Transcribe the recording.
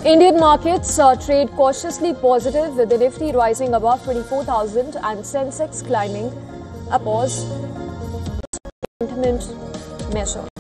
Indian markets trade cautiously positive, with the Nifty rising above 24,000 and Sensex climbing a pause sentiment measure.